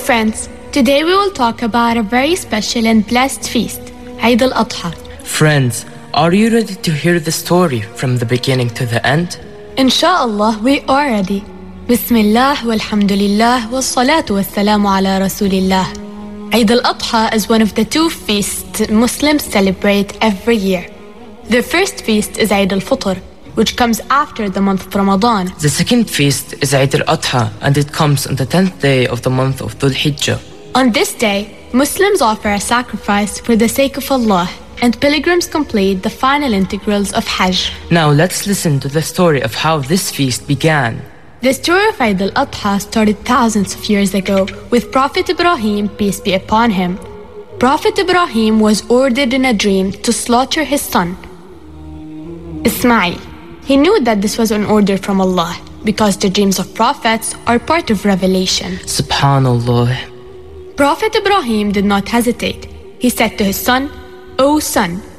friends, today we will talk about a very special and blessed feast, Eid al-Adha. Friends, are you ready to hear the story from the beginning to the end? Insha'Allah, we are ready. Bismillah walhamdulillah wassalatu wassalamu ala rasulillah. Eid al-Adha is one of the two feasts Muslims celebrate every year. The first feast is Eid al-Fitr, which comes after the month of Ramadan. The second feast is Eid al-Adha, and it comes on the 10th day of the month of Dhul Hijjah. On this day, Muslims offer a sacrifice for the sake of Allah, and pilgrims complete the final integrals of Hajj. Now let's listen to the story of how this feast began. The story of Eid al-Adha started thousands of years ago with Prophet Ibrahim, peace be upon him. Prophet Ibrahim was ordered in a dream to slaughter his son, Ismail. He knew that this was an order from Allah because the dreams of prophets are part of revelation. Subhanallah. Prophet Ibrahim did not hesitate. He said to his son, "O son,